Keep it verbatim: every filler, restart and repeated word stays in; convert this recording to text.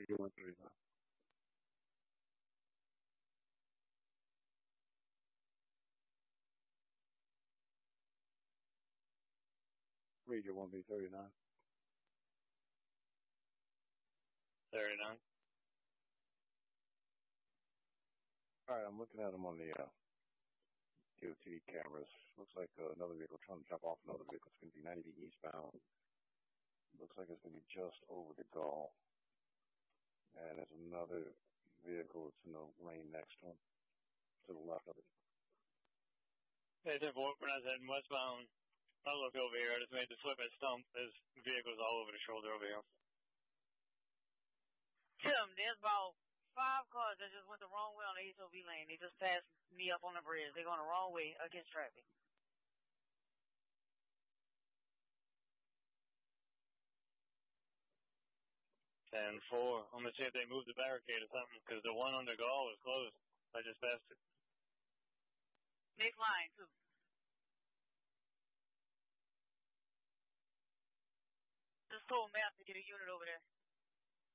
Radio one thirty-nine. Radio one B thirty-nine. thirty-nine. All right, I'm looking at them on the uh, D O T cameras. Looks like uh, another vehicle trying to jump off another vehicle. It's going to be ninety eastbound. Looks like it's going to be just over the Gall. And there's another vehicle that's in the lane next to him, to the left of it. Hey, ten four, when I was heading westbound, I looked over here. I just made the flip and stump. There's vehicles all over the shoulder over here. Tim, there's about five cars that just went the wrong way on the H O V lane. They just passed me up on the bridge. They're going the wrong way against traffic. ten four. I'm going to see if they moved the barricade or something, because the one on the Gall is closed. I just passed it. Next line, too. Just told Matt to get a unit over there.